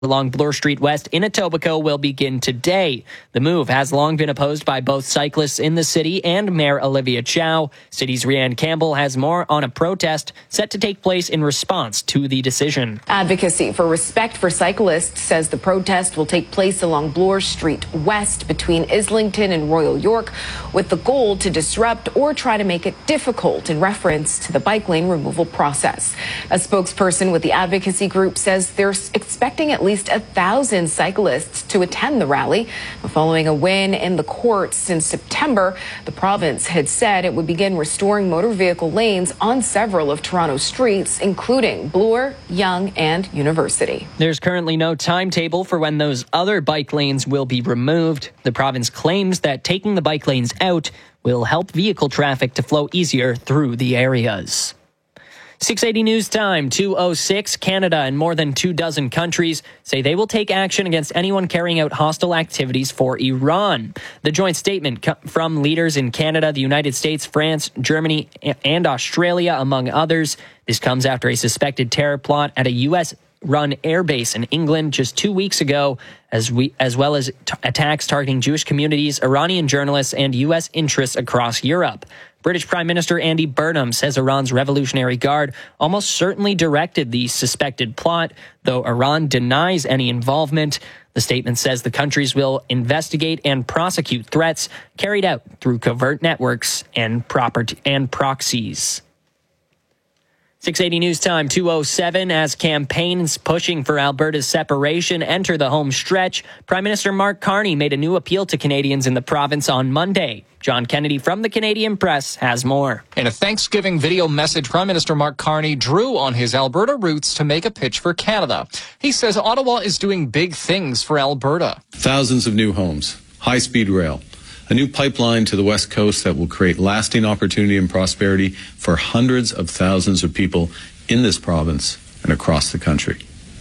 along Bloor Street West in Etobicoke will begin today. The move has long been opposed by both cyclists in the city and Mayor Olivia Chow. City's Rianne Campbell has more on a protest set to take place in response to the decision. Advocacy for Respect for Cyclists says the protest will take place along Bloor Street West between Islington and Royal York, with the goal to disrupt or try to make it difficult in reference to the bike lane removal process. A spokesperson with the advocacy group says they're expecting at least 1,000 cyclists to attend the rally. Following a win in the courts in September, the province had said it would begin restoring motor vehicle lanes on several of Toronto's streets, including Bloor, Yonge, and University. There's currently no timetable for when those other bike lanes will be removed. The province claims that taking the bike lanes out will help vehicle traffic to flow easier through the areas. 680 News Time, 2:06. Canada and more than 24 countries say they will take action against anyone carrying out hostile activities for Iran. The joint statement from leaders in Canada, the United States, France, Germany, and Australia, among others. This comes after a suspected terror plot at a U.S.-run airbase in England just 2 weeks ago, as well as attacks targeting Jewish communities, Iranian journalists, and U.S. interests across Europe. British Prime Minister Andy Burnham says Iran's Revolutionary Guard almost certainly directed the suspected plot, though Iran denies any involvement. The statement says the countries will investigate and prosecute threats carried out through covert networks and proxies. 680 News Time, 2:07. As campaigns pushing for Alberta's separation enter the home stretch, Prime Minister Mark Carney made a new appeal to Canadians in the province on Monday. John Kennedy from the Canadian Press has more. In a Thanksgiving video message, Prime Minister Mark Carney drew on his Alberta roots to make a pitch for Canada. He says Ottawa is doing big things for Alberta. Thousands of new homes, high-speed rail, a new pipeline to the West Coast that will create lasting opportunity and prosperity for hundreds of thousands of people in this province and across the country.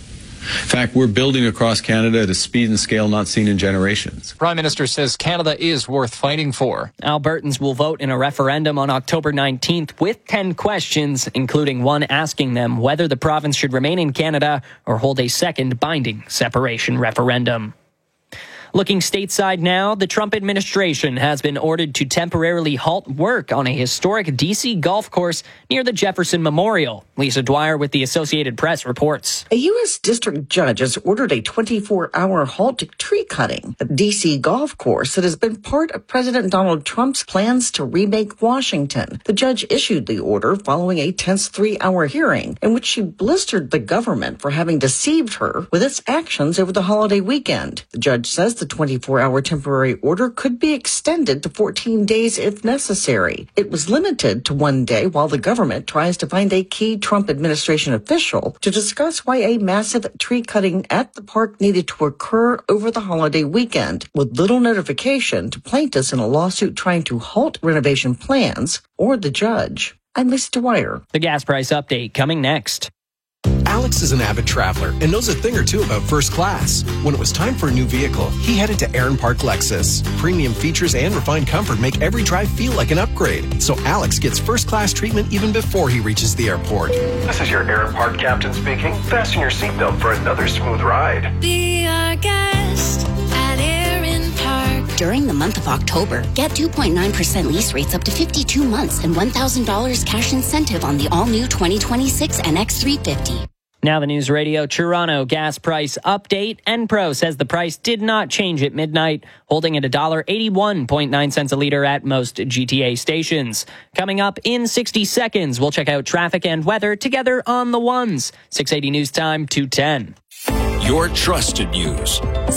In fact, we're building across Canada at a speed and scale not seen in generations. Prime Minister says Canada is worth fighting for. Albertans will vote in a referendum on October 19th with 10 questions, including one asking them whether the province should remain in Canada or hold a second binding separation referendum. Looking stateside now, the Trump administration has been ordered to temporarily halt work on a historic D.C. golf course near the Jefferson Memorial. Lisa Dwyer with the Associated Press reports. A U.S. district judge has ordered a 24-hour halt to tree cutting at D.C. golf course that has been part of President Donald Trump's plans to remake Washington. The judge issued the order following a tense 3-hour hearing in which she blistered the government for having deceived her with its actions over the holiday weekend. The judge says the 24-hour temporary order could be extended to 14 days if necessary. It was limited to 1 day while the government tries to find a key Trump administration official to discuss why a massive tree cutting at the park needed to occur over the holiday weekend, with little notification to plaintiffs in a lawsuit trying to halt renovation plans or the judge. I'm Lisa Dwyer. The gas price update coming next. Alex is an avid traveler and knows a thing or two about first class. When it was time for a new vehicle, he headed to Aaron Park Lexus. Premium features and refined comfort make every drive feel like an upgrade. So Alex gets first class treatment even before he reaches the airport. This is your Aaron Park captain speaking. Fasten your seatbelt for another smooth ride. Be our guest at Aaron Park. During the month of October, get 2.9% lease rates up to 52 months and $1,000 cash incentive on the all-new 2026 NX350. Now the News Radio Toronto gas price update. Enpro says the price did not change at midnight, holding at $1.81.9 a liter at most GTA stations. Coming up in 60 seconds, we'll check out traffic and weather together on the ones. 680 News Time, 2:10. Your trusted news.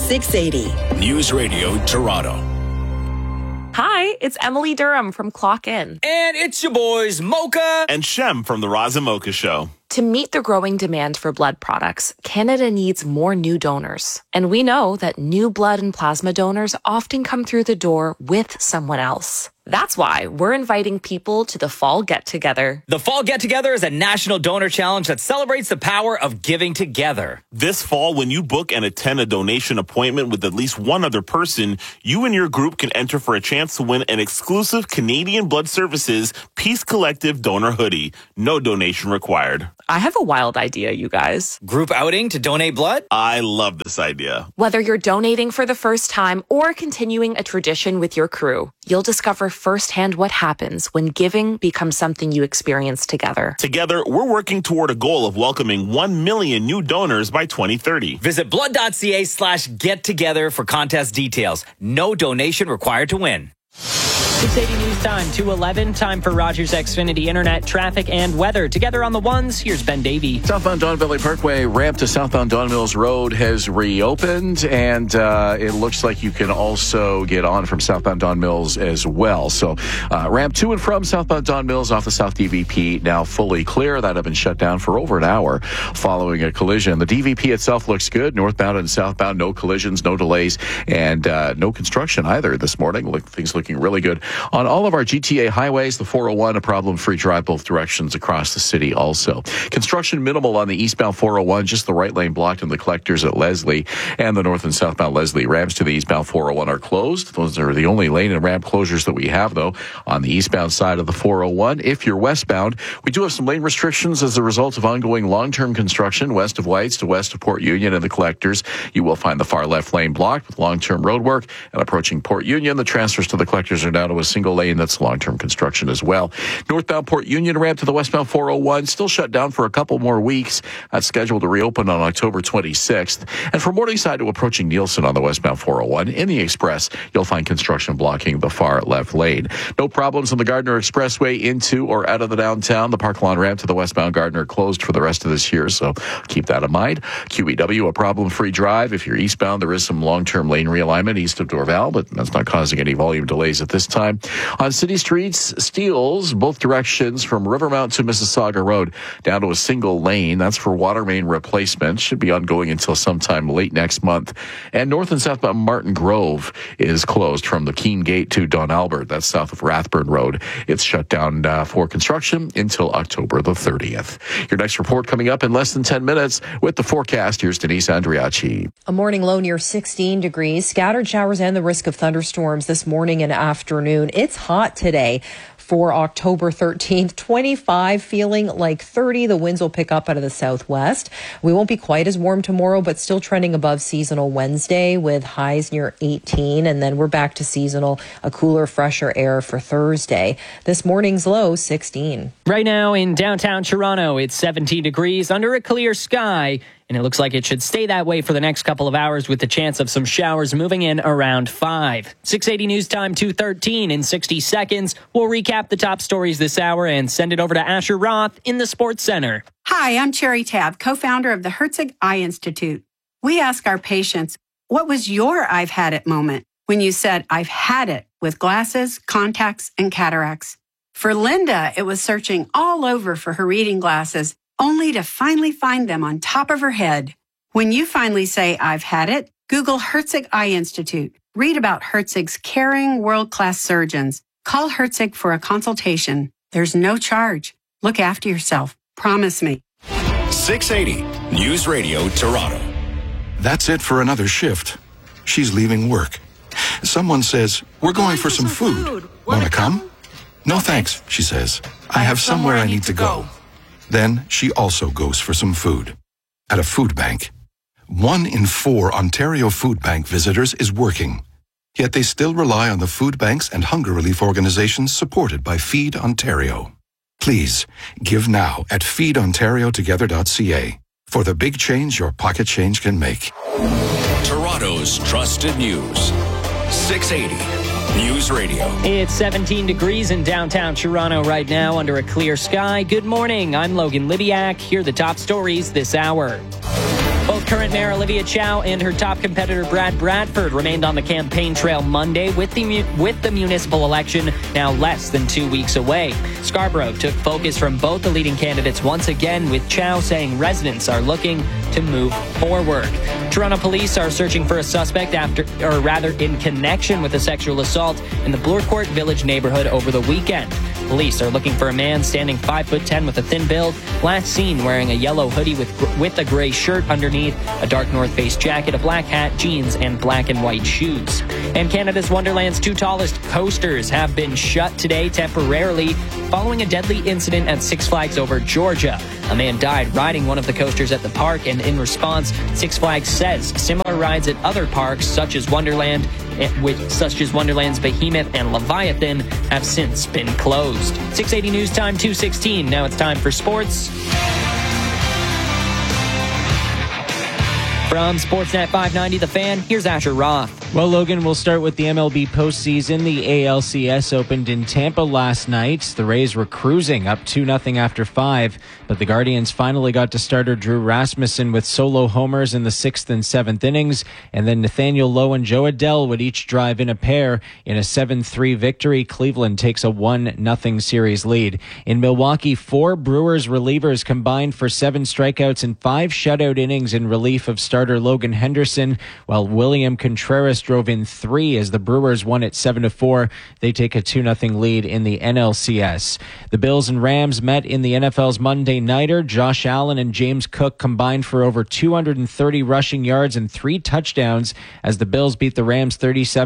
680 News Radio Toronto. Hi, it's Emily Durham from Clock In. And it's your boys, Mocha and Shem from The Roz and Mocha Show. To meet the growing demand for blood products, Canada needs more new donors. And we know that new blood and plasma donors often come through the door with someone else. That's why we're inviting people to the Fall Get-Together. The Fall Get-Together is a national donor challenge that celebrates the power of giving together. This fall, when you book and attend a donation appointment with at least one other person, you and your group can enter for a chance to win an exclusive Canadian Blood Services Peace Collective donor hoodie. No donation required. I have a wild idea, you guys. Group outing to donate blood? I love this idea. Whether you're donating for the first time or continuing a tradition with your crew, you'll discover firsthand what happens when giving becomes something you experience together. Together, we're working toward a goal of welcoming 1 million new donors by 2030. Visit blood.ca/get-together for contest details. No donation required to win. 680 News Time, 2:11. Time for Rogers Xfinity Internet, traffic, and weather. Together on the ones, here's Ben Davey. Southbound Don Valley Parkway ramp to southbound Don Mills Road has reopened, and it looks like you can also get on from southbound Don Mills as well. So ramp to and from southbound Don Mills off the South DVP now fully clear. That had been shut down for over an hour following a collision. The DVP itself looks good. Northbound and southbound, no collisions, no delays, and no construction either this morning. Things looking really good. On all of our GTA highways, the 401, a problem-free drive both directions across the city also. Construction minimal on the eastbound 401, just the right lane blocked in the collectors at Leslie, and the north and southbound Leslie. Ramps to the eastbound 401 are closed. Those are the only lane and ramp closures that we have, though, on the eastbound side of the 401. If you're westbound, we do have some lane restrictions as a result of ongoing long-term construction west of Whites to west of Port Union and the collectors. You will find the far left lane blocked with long-term road work, and approaching Port Union, the transfers to the collectors are down to a single lane. That's long-term construction as well. Northbound Port Union ramp to the westbound 401 still shut down for a couple more weeks. That's scheduled to reopen on October 26th. And from Morningside to approaching Nielsen on the westbound 401 in the Express, you'll find construction blocking the far left lane. No problems on the Gardner Expressway into or out of the downtown. The Park Lawn ramp to the westbound Gardner closed for the rest of this year, so keep that in mind. QEW, a problem-free drive. If you're eastbound, there is some long-term lane realignment east of Dorval, but that's not causing any volume delays at this time. On city streets, Steeles, both directions from Rivermount to Mississauga Road, down to a single lane. That's for water main replacement. Should be ongoing until sometime late next month. And north and southbound Martin Grove is closed from the Keene Gate to Don Albert. That's south of Rathburn Road. It's shut down for construction until October the 30th. Your next report coming up in less than 10 minutes with the forecast. Here's Denise Andriachi. A morning low near 16 degrees, scattered showers and the risk of thunderstorms this morning and afternoon. It's hot today for October 13th, 25, feeling like 30. The winds will pick up out of the southwest. We won't be quite as warm tomorrow, but still trending above seasonal Wednesday with highs near 18. And then we're back to seasonal, a cooler, fresher air for Thursday. This morning's low, 16. Right now in downtown Toronto, it's 17 degrees under a clear sky. And it looks like it should stay that way for the next couple of hours with the chance of some showers moving in around 5. 680 News Time, 2:13 in 60 seconds. We'll recap the top stories this hour and send it over to Asher Roth in the Sports Center. Hi, I'm Cherry Tabb, co-founder of the Herzig Eye Institute. We ask our patients, what was your I've had it moment when you said, I've had it with glasses, contacts, and cataracts? For Linda, it was searching all over for her reading glasses, only to finally find them on top of her head. When you finally say, I've had it, Google Herzig Eye Institute. Read about Herzig's caring, world-class surgeons. Call Herzig for a consultation. There's no charge. Look after yourself. Promise me. 680 News Radio Toronto. That's it for another shift. She's leaving work. Someone says, we're going for some food. Want to come? No thanks, she says. I have somewhere I need to go. Then she also goes for some food at a food bank. 1 in 4 Ontario Food Bank visitors is working. Yet they still rely on the food banks and hunger relief organizations supported by Feed Ontario. Please, give now at feedontariotogether.ca for the big change your pocket change can make. Toronto's trusted news. 680 News Radio. It's 17 degrees in downtown Toronto right now under a clear sky. Good morning. I'm Logan Libiak. Here are the top stories this hour. Both Current Mayor Olivia Chow and her top competitor Brad Bradford remained on the campaign trail Monday with the municipal election now less than 2 weeks away. Scarborough took focus from both the leading candidates once again, with Chow saying residents are looking to move forward. Toronto police are searching for a suspect in connection with a sexual assault in the Bloorcourt Village neighborhood over the weekend. Police are looking for a man standing 5'10" with a thin build, last seen wearing a yellow hoodie with a gray shirt underneath, a dark North Face jacket, a black hat, jeans, and black and white shoes. And Canada's Wonderland's two tallest coasters have been shut today temporarily following a deadly incident at Six Flags over Georgia. A man died riding one of the coasters at the park, and in response, Six Flags says similar rides at other parks, such as Wonderland's Behemoth and Leviathan, have since been closed. 680 News Time 2:16. Now it's time for sports. From Sportsnet 590, The Fan, here's Asher Roth. Well, Logan, we'll start with the MLB postseason. The ALCS opened in Tampa last night. The Rays were cruising up 2-0 after 5, but the Guardians finally got to starter Drew Rasmussen with solo homers in the 6th and 7th innings, and then Nathaniel Lowe and Joe Adell would each drive in a pair. In a 7-3 victory, Cleveland takes a 1-0 series lead. In Milwaukee, 4 Brewers relievers combined for 7 strikeouts and 5 shutout innings in relief of starter Logan Henderson, while William Contreras drove in 3 as the Brewers won at 7-4. They take a 2-0 lead in the NLCS. The Bills and Rams met in the NFL's Monday Nighter. Josh Allen and James Cook combined for over 230 rushing yards and 3 touchdowns as the Bills beat the Rams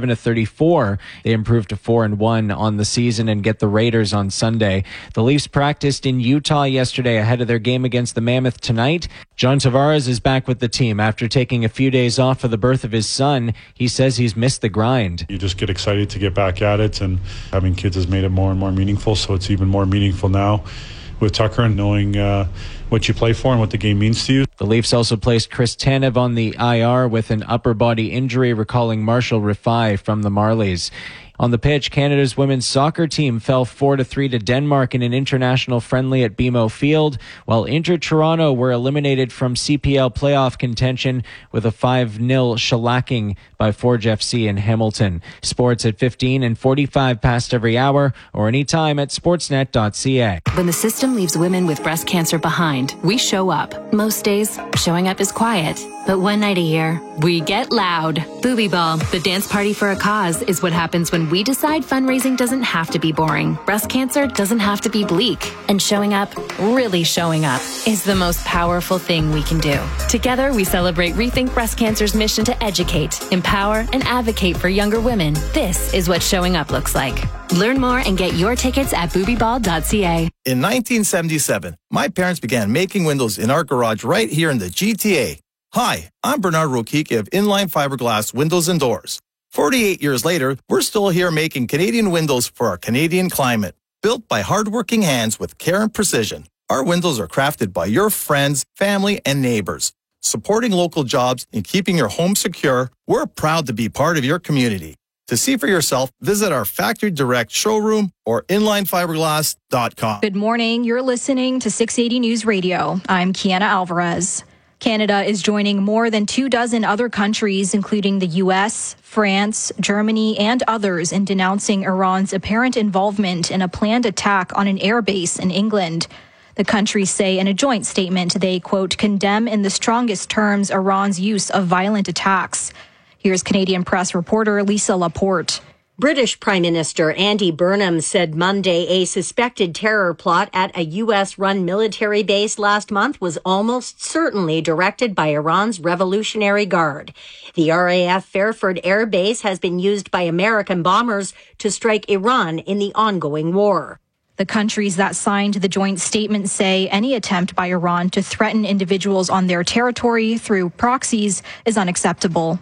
37-34. They improved to 4-1 on the season and get the Raiders on Sunday. The Leafs practiced in Utah yesterday ahead of their game against the Mammoth tonight. John Tavares is back with the team after taking a few days off for the birth of his son. He says he's missed the grind. You just get excited to get back at it, and having kids has made it more and more meaningful, so it's even more meaningful now with Tucker and knowing what you play for and what the game means to you. The Leafs also placed Chris Tanev on the IR with an upper body injury, recalling Marshall Rifai from the Marlies. On the pitch, Canada's women's soccer team fell 4-3 to Denmark in an international friendly at BMO Field, while Inter Toronto were eliminated from CPL playoff contention with a 5-0 shellacking by Forge FC in Hamilton. Sports at 15 and 45 past every hour, or anytime at sportsnet.ca. When the system leaves women with breast cancer behind, we show up. Most days, showing up is quiet. But one night a year, we get loud. Booby Ball, the dance party for a cause, is what happens when we decide fundraising doesn't have to be boring. Breast cancer doesn't have to be bleak. And showing up, really showing up, is the most powerful thing we can do. Together, we celebrate Rethink Breast Cancer's mission to educate, empower, and advocate for younger women. This is what showing up looks like. Learn more and get your tickets at boobyball.ca. In 1977, my parents began making windows in our garage right here in the GTA. Hi, I'm Bernard Rokicki of Inline Fiberglass Windows and Doors. 48 years later, we're still here making Canadian windows for our Canadian climate. Built by hardworking hands with care and precision, our windows are crafted by your friends, family, and neighbors. Supporting local jobs and keeping your home secure, we're proud to be part of your community. To see for yourself, visit our Factory Direct showroom or inlinefiberglass.com. Good morning. You're listening to 680 News Radio. I'm Kiana Alvarez. Canada is joining more than 24 other countries, including the U.S., France, Germany, and others, in denouncing Iran's apparent involvement in a planned attack on an air base in England. The countries say in a joint statement they, quote, condemn in the strongest terms Iran's use of violent attacks. Here's Canadian press reporter Lisa Laporte. British Prime Minister Andy Burnham said Monday a suspected terror plot at a U.S.-run military base last month was almost certainly directed by Iran's Revolutionary Guard. The RAF Fairford Air Base has been used by American bombers to strike Iran in the ongoing war. The countries that signed the joint statement say any attempt by Iran to threaten individuals on their territory through proxies is unacceptable.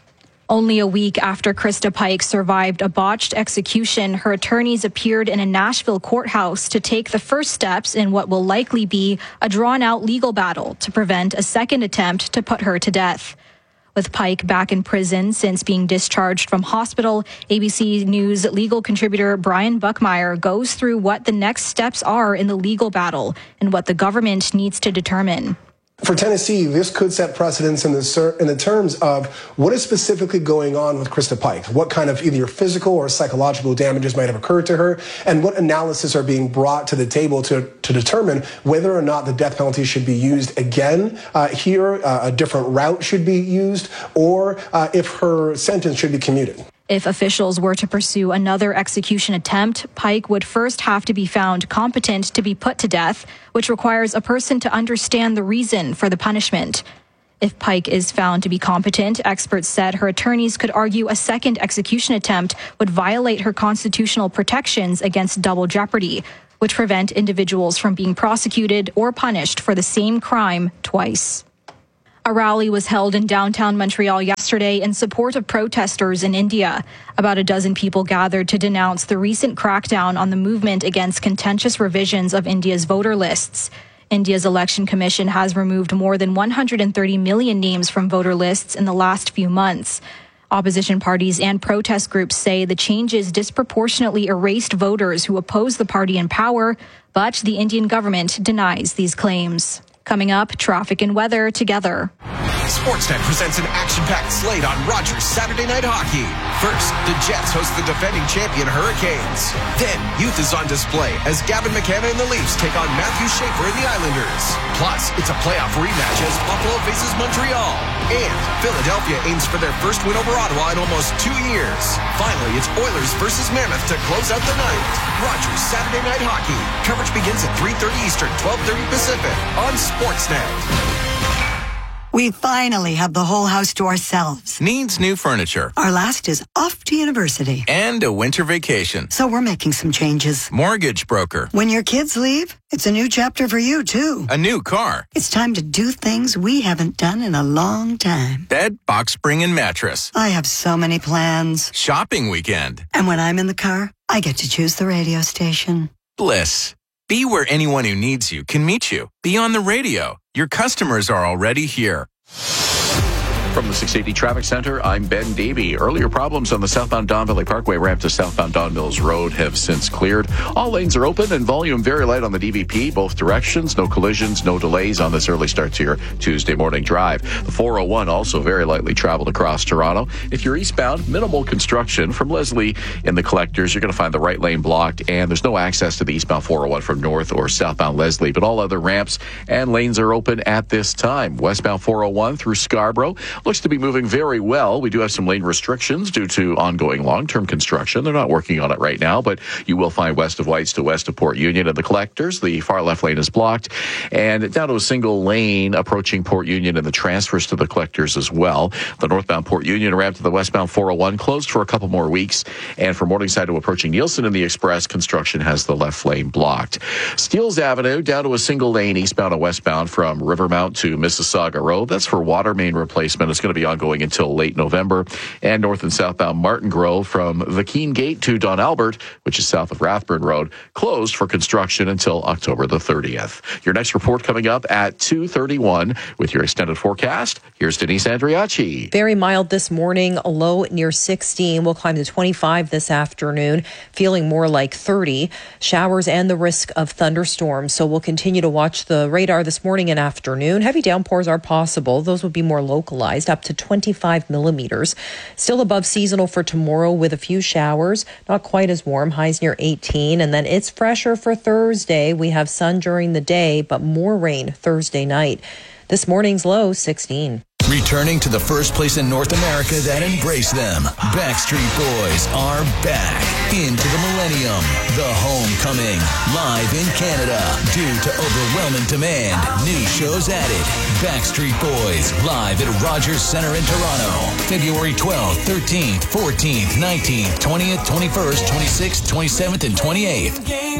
Only a week after Krista Pike survived a botched execution, her attorneys appeared in a Nashville courthouse to take the first steps in what will likely be a drawn-out legal battle to prevent a second attempt to put her to death. With Pike back in prison since being discharged from hospital, ABC News legal contributor Brian Buckmeyer goes through what the next steps are in the legal battle and what the government needs to determine. For Tennessee, this could set precedents in the terms of what is specifically going on with Krista Pike, what kind of either physical or psychological damages might have occurred to her, and what analysis are being brought to the table to determine whether or not the death penalty should be used again here, a different route should be used, or if her sentence should be commuted. If officials were to pursue another execution attempt, Pike would first have to be found competent to be put to death, which requires a person to understand the reason for the punishment. If Pike is found to be competent, experts said her attorneys could argue a second execution attempt would violate her constitutional protections against double jeopardy, which prevent individuals from being prosecuted or punished for the same crime twice. A rally was held in downtown Montreal yesterday in support of protesters in India. About a dozen people gathered to denounce the recent crackdown on the movement against contentious revisions of India's voter lists. India's election commission has removed more than 130 million names from voter lists in the last few months. Opposition parties and protest groups say the changes disproportionately erased voters who oppose the party in power, but the Indian government denies these claims. Coming up, traffic and weather together. Sportsnet presents an action-packed slate on Rogers Saturday Night Hockey. First, the Jets host the defending champion Hurricanes. Then, youth is on display as Gavin McKenna and the Leafs take on Matthew Schaefer and the Islanders. Plus, it's a playoff rematch as Buffalo faces Montreal. And Philadelphia aims for their first win over Ottawa in almost 2 years. Finally, it's Oilers versus Mammoth to close out the night. Rogers Saturday Night Hockey. Coverage begins at 3:30 Eastern, 12:30 Pacific on Sportsnet. We finally have the whole house to ourselves. Needs new furniture. Our last is off to university. And a winter vacation. So we're making some changes. Mortgage broker. When your kids leave, it's a new chapter for you, too. A new car. It's time to do things we haven't done in a long time. Bed, box spring, and mattress. I have so many plans. Shopping weekend. And when I'm in the car, I get to choose the radio station. Bliss. Be where anyone who needs you can meet you. Be on the radio. Your customers are already here. From the 680 Traffic Center, I'm Ben Davey. Earlier problems on the southbound Don Valley Parkway ramp to southbound Don Mills Road have since cleared. All lanes are open and volume very light on the DVP, both directions. No collisions, no delays on this early start to your Tuesday morning drive. The 401 also very lightly traveled across Toronto. If you're eastbound, minimal construction from Leslie in the collectors. You're going to find the right lane blocked, and there's no access to the eastbound 401 from north or southbound Leslie, but all other ramps and lanes are open at this time. Westbound 401 through Scarborough looks to be moving very well. We do have some lane restrictions due to ongoing long-term construction. They're not working on it right now, but you will find west of Whites to west of Port Union and the collectors. The far left lane is blocked, and down to a single lane approaching Port Union and the transfers to the collectors as well. The northbound Port Union ramp to the westbound 401 closed for a couple more weeks, and from Morningside to approaching Nielsen and the Express, construction has the left lane blocked. Steeles Avenue down to a single lane eastbound and westbound from Rivermount to Mississauga Road. That's for water main replacement. It's going to be ongoing until late November. And north and southbound Martin Grove from the Keene Gate to Don Albert, which is south of Rathburn Road, closed for construction until October the 30th. Your next report coming up at 2:31 with your extended forecast. Here's Denise Andriacci. Very mild this morning, a low near 16. We'll climb to 25 this afternoon, feeling more like 30. Showers and the risk of thunderstorms. So we'll continue to watch the radar this morning and afternoon. Heavy downpours are possible. Those would be more localized, up to 25 millimeters. Still above seasonal for tomorrow with a few showers. Not quite as warm. Highs near 18. And then it's fresher for Thursday. We have sun during the day, but more rain Thursday night. This morning's low, 16. Returning to the first place in North America that embraced them, Backstreet Boys are back into the millennium. The homecoming, live in Canada. Due to overwhelming demand, new shows added. Backstreet Boys, live at Rogers Centre in Toronto. February 12th, 13th, 14th, 19th, 20th, 21st, 26th, 27th, and 28th.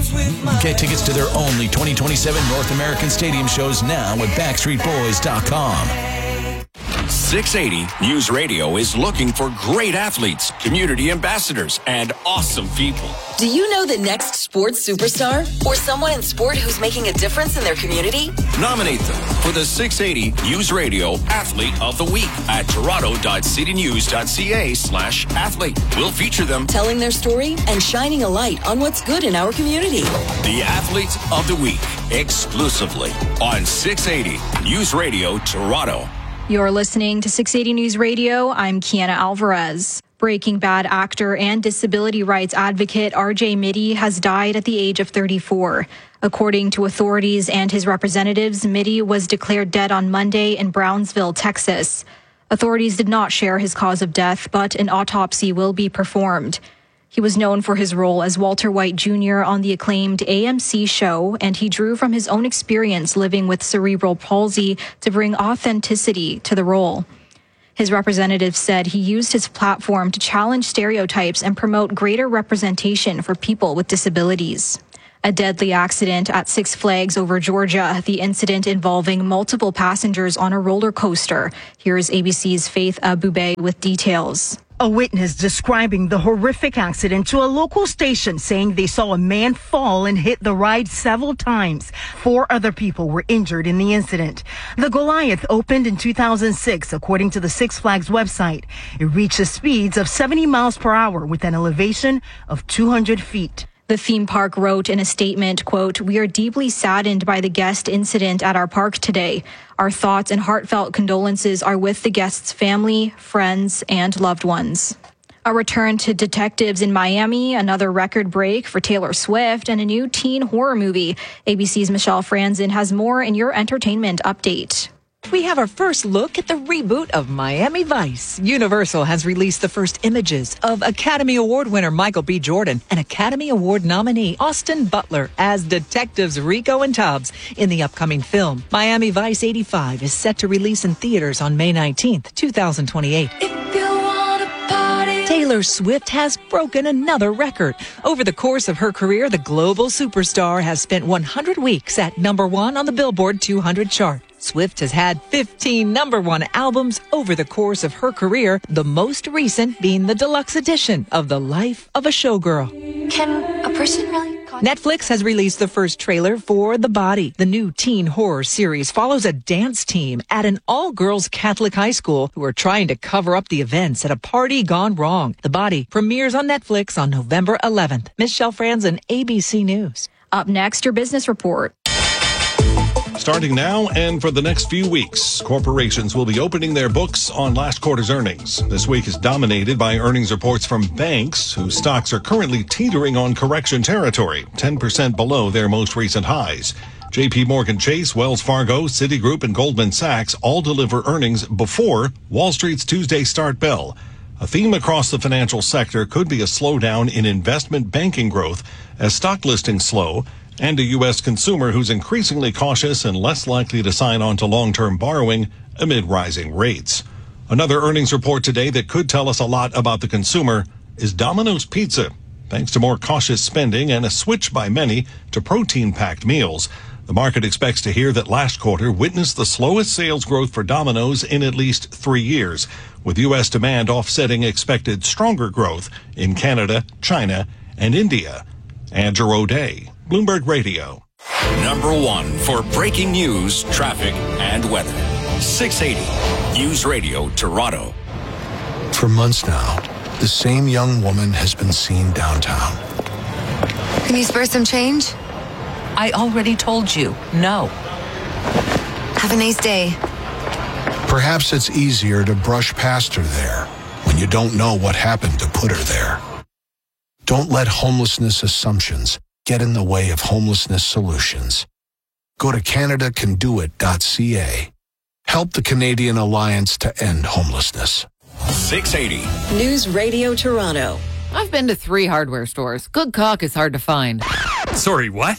Get tickets to their only 2027 North American stadium shows now at BackstreetBoys.com. 680 News Radio is looking for great athletes, community ambassadors, and awesome people. Do you know the next sports superstar? Or someone in sport who's making a difference in their community? Nominate them for the 680 News Radio Athlete of the Week at toronto.citynews.ca/athlete. We'll feature them telling their story and shining a light on what's good in our community. The Athlete of the Week, exclusively on 680 News Radio Toronto. You're listening to 680 News Radio. I'm Kiana Alvarez. Breaking Bad actor and disability rights advocate RJ Mitte has died at the age of 34. According to authorities and his representatives, Mitte was declared dead on Monday in Brownsville, Texas. Authorities did not share his cause of death, but an autopsy will be performed. He was known for his role as Walter White Jr. on the acclaimed AMC show, and he drew from his own experience living with cerebral palsy to bring authenticity to the role. His representative said he used his platform to challenge stereotypes and promote greater representation for people with disabilities. A deadly accident at Six Flags over Georgia, the incident involving multiple passengers on a roller coaster. Here's ABC's Faith Abube with details. A witness describing the horrific accident to a local station, saying they saw a man fall and hit the ride several times. 4 other people were injured in the incident. The Goliath opened in 2006, according to the Six Flags website. It reaches speeds of 70 miles per hour with an elevation of 200 feet. The theme park wrote in a statement, quote, "We are deeply saddened by the guest incident at our park today. Our thoughts and heartfelt condolences are with the guest's family, friends, and loved ones." A return to detectives in Miami, another record break for Taylor Swift, and a new teen horror movie. ABC's Michelle Franzen has more in your entertainment update. We have our first look at the reboot of Miami Vice. Universal has released the first images of Academy Award winner Michael B. Jordan and Academy Award nominee Austin Butler as detectives Rico and Tubbs in the upcoming film. Miami Vice 85 is set to release in theaters on May 19th, 2028. Taylor Swift has broken another record. Over the course of her career, the global superstar has spent 100 weeks at #1 on the Billboard 200 chart. Swift has had 15 #1 albums over the course of her career, the most recent being the deluxe edition of The Life of a Showgirl. Can a person really? Netflix has released the first trailer for The Body. The new teen horror series follows a dance team at an all-girls Catholic high school who are trying to cover up the events at a party gone wrong. The Body premieres on Netflix on November 11th. Michelle Franzen, ABC News. Up next, your business report. Starting now and for the next few weeks, corporations will be opening their books on last quarter's earnings. This week is dominated by earnings reports from banks whose stocks are currently teetering on correction territory, 10% below their most recent highs. JP Morgan Chase, Wells Fargo, Citigroup, and Goldman Sachs all deliver earnings before Wall Street's Tuesday start bell. A theme across the financial sector could be a slowdown in investment banking growth as stock listings slow, and a U.S. consumer who's increasingly cautious and less likely to sign on to long-term borrowing amid rising rates. Another earnings report today that could tell us a lot about the consumer is Domino's Pizza. Thanks to more cautious spending and a switch by many to protein-packed meals, the market expects to hear that last quarter witnessed the slowest sales growth for Domino's in at least 3 years, with U.S. demand offsetting expected stronger growth in Canada, China, and India. Andrew O'Day, Bloomberg Radio. #1 for breaking news, traffic, and weather. 680 News Radio Toronto. For months now, the same young woman has been seen downtown. Can you spare some change? I already told you, no. Have a nice day. Perhaps it's easier to brush past her there when you don't know what happened to put her there. Don't let homelessness assumptions get in the way of homelessness solutions. Go to CanadaCanDoIt.ca. Help the Canadian Alliance to End Homelessness. 680 News Radio Toronto. I've been to 3 hardware stores. Good caulk is hard to find. Sorry, what?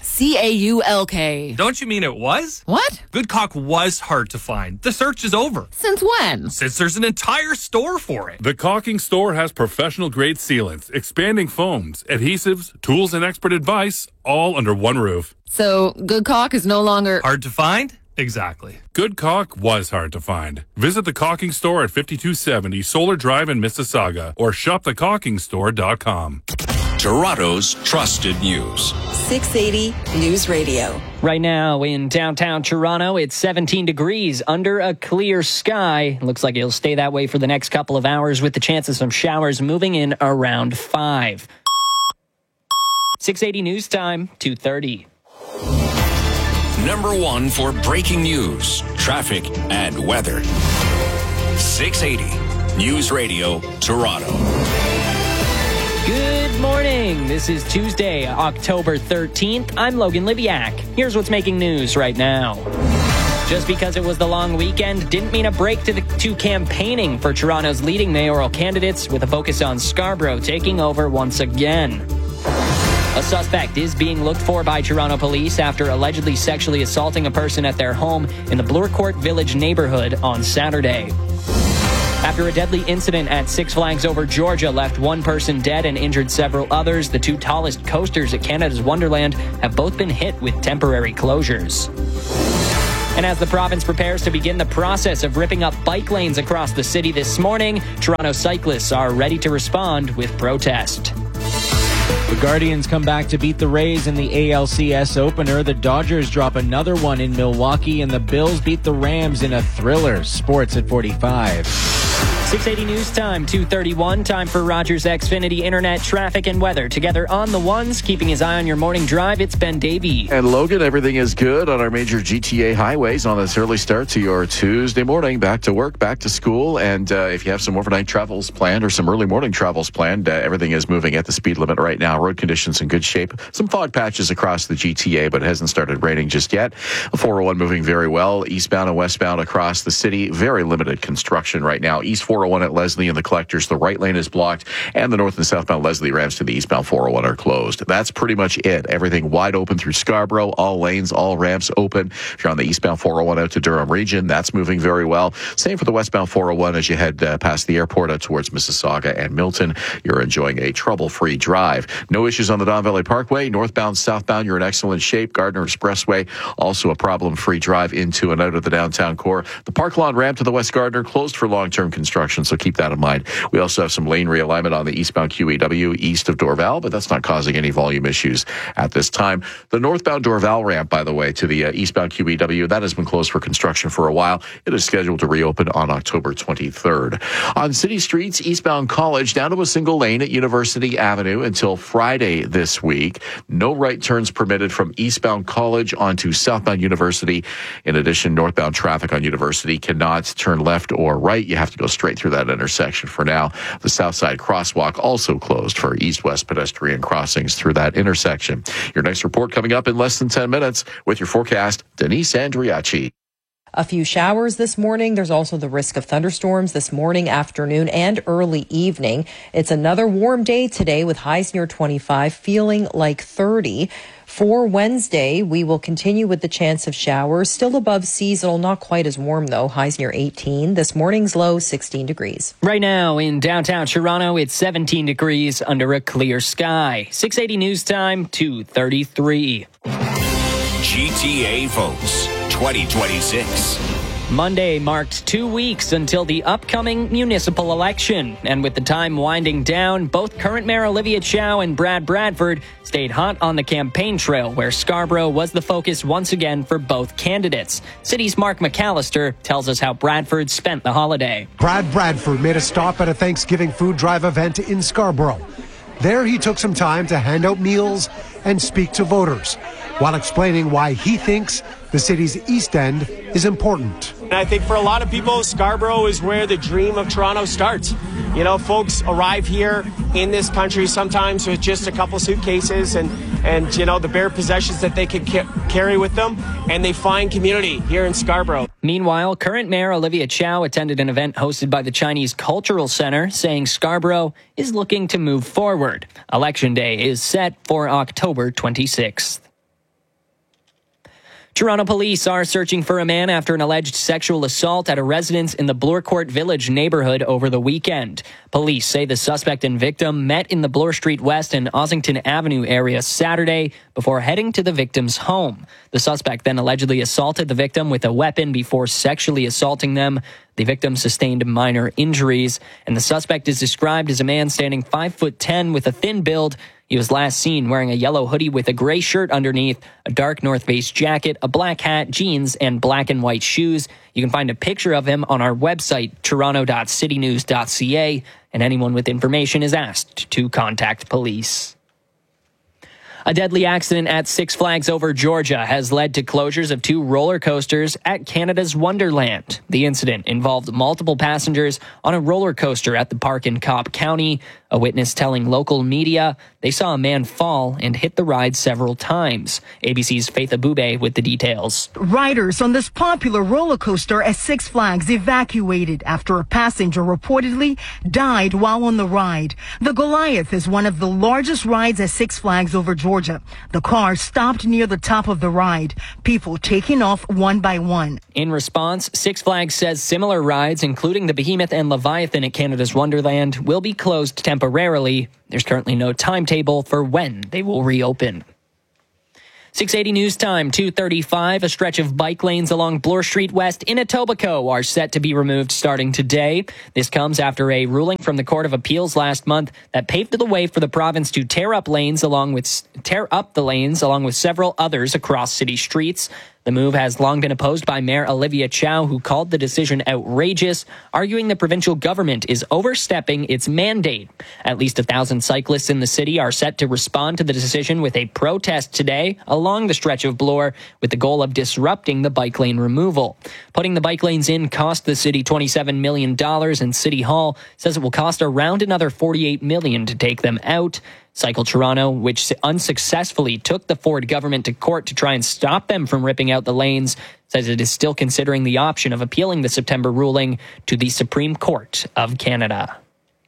CAULK. Don't you mean it was? What? Good caulk was hard to find. The search is over. Since when? Since there's an entire store for it. The Caulking Store has professional-grade sealants, expanding foams, adhesives, tools, and expert advice, all under one roof. So, good caulk is no longer hard to find? Exactly. Good caulk was hard to find. Visit the caulking store at 5270 Solar Drive in Mississauga or shopthecaulkingstore.com. Toronto's trusted news. 680 News Radio. Right now in downtown Toronto, it's 17 degrees under a clear sky. Looks like it'll stay that way for the next couple of hours with the chance of some showers moving in around 5. 680 News Time, 2:30. Number 1 for breaking news, traffic, and weather. 680 News Radio, Toronto. Good morning. This is Tuesday, October 13th. I'm Logan Liviak. Here's what's making news right now. Just because it was the long weekend didn't mean a break to campaigning for Toronto's leading mayoral candidates, with a focus on Scarborough taking over once again. A suspect is being looked for by Toronto police after allegedly sexually assaulting a person at their home in the Bloorcourt Village neighborhood on Saturday. After a deadly incident at Six Flags Over Georgia left one person dead and injured several others, the two tallest coasters at Canada's Wonderland have both been hit with temporary closures. And as the province prepares to begin the process of ripping up bike lanes across the city this morning, Toronto cyclists are ready to respond with protest. The Guardians come back to beat the Rays in the ALCS opener. The Dodgers drop another one in Milwaukee, and the Bills beat the Rams in a thriller. Sports at 45. 680 News Time, 2:31. Time for Rogers Xfinity Internet traffic and weather. Together on the ones, keeping his eye on your morning drive, it's Ben Davey. And Logan, everything is good on our major GTA highways on this early start to your Tuesday morning. Back to work, back to school. And if you have some overnight travels planned or some early morning travels planned, everything is moving at the speed limit right now. Road conditions in good shape. Some fog patches across the GTA, but it hasn't started raining just yet. 401 moving very well. Eastbound and westbound across the city. Very limited construction right now. East 401 at Leslie and the Collectors, the right lane is blocked, and the north and southbound Leslie ramps to the eastbound 401 are closed. That's pretty much it. Everything wide open through Scarborough, all lanes, all ramps open. If you're on the eastbound 401 out to Durham region, that's moving very well. Same for the westbound 401 as you head past the airport out towards Mississauga and Milton. You're enjoying a trouble-free drive. No issues on the Don Valley Parkway. Northbound, southbound, you're in excellent shape. Gardner Expressway, also a problem-free drive into and out of the downtown core. The Park Lawn ramp to the West Gardner closed for long-term construction, so keep that in mind. We also have some lane realignment on the eastbound QEW east of Dorval, but that's not causing any volume issues at this time. The northbound Dorval ramp, by the way, to the eastbound QEW, that has been closed for construction for a while. It is scheduled to reopen on October 23rd. On city streets, eastbound College down to a single lane at University Avenue until Friday this week. No right turns permitted from eastbound College onto southbound University. In addition, northbound traffic on University cannot turn left or right. You have to go straight through that intersection for now. The south side crosswalk also closed for east-west pedestrian crossings through that intersection. Your next report coming up in less than 10 minutes with your forecast, Denise Andriachi. A few showers this morning. There's also the risk of thunderstorms this morning, afternoon, and early evening. It's another warm day today with highs near 25, feeling like 30. For Wednesday, we will continue with the chance of showers, still above seasonal, not quite as warm though, highs near 18. This morning's low, 16 degrees. Right now in downtown Toronto, it's 17 degrees under a clear sky. 680 News Time, 2:33. GTA votes 2026. Monday marked 2 weeks until the upcoming municipal election. And with the time winding down, both current Mayor Olivia Chow and Brad Bradford stayed hot on the campaign trail, where Scarborough was the focus once again for both candidates. City's Mark McAllister tells us how Bradford spent the holiday. Brad Bradford made a stop at a Thanksgiving food drive event in Scarborough. There he took some time to hand out meals and speak to voters, while explaining why he thinks the city's East End is important. And I think for a lot of people, Scarborough is where the dream of Toronto starts. You know, folks arrive here in this country sometimes with just a couple suitcases and you know, the bare possessions that they could carry with them, and they find community here in Scarborough. Meanwhile, current Mayor Olivia Chow attended an event hosted by the Chinese Cultural Center, saying Scarborough is looking to move forward. Election Day is set for October 26th. Toronto police are searching for a man after an alleged sexual assault at a residence in the Bloor Court Village neighborhood over the weekend. Police say the suspect and victim met in the Bloor Street West and Ossington Avenue area Saturday before heading to the victim's home. The suspect then allegedly assaulted the victim with a weapon before sexually assaulting them. The victim sustained minor injuries, and the suspect is described as a man standing 5'10" with a thin build. He was last seen wearing a yellow hoodie with a gray shirt underneath, a dark North Face jacket, a black hat, jeans, and black and white shoes. You can find a picture of him on our website, toronto.citynews.ca, and anyone with information is asked to contact police. A deadly accident at Six Flags Over Georgia has led to closures of 2 roller coasters at Canada's Wonderland. The incident involved multiple passengers on a roller coaster at the park in Cobb County. A witness telling local media they saw a man fall and hit the ride several times. ABC's Faith Abube with the details. Riders on this popular roller coaster at Six Flags evacuated after a passenger reportedly died while on the ride. The Goliath is one of the largest rides at Six Flags Over Georgia. The car stopped near the top of the ride, people taking off one by one. In response, Six Flags says similar rides, including the Behemoth and Leviathan at Canada's Wonderland, will be closed temporarily. There's currently no timetable for when they will reopen. 680 News Time, 2:35. A stretch of bike lanes along Bloor Street West in Etobicoke are set to be removed starting today. This comes after a ruling from the Court of Appeals last month that paved the way for the province to tear up the lanes along with several others across city streets. The move has long been opposed by Mayor Olivia Chow, who called the decision outrageous, arguing the provincial government is overstepping its mandate. At least 1,000 cyclists in the city are set to respond to the decision with a protest today along the stretch of Bloor, with the goal of disrupting the bike lane removal. Putting the bike lanes in cost the city $27 million, and City Hall says it will cost around another $48 million to take them out. Cycle Toronto, which unsuccessfully took the Ford government to court to try and stop them from ripping out the lanes, says it is still considering the option of appealing the September ruling to the Supreme Court of Canada.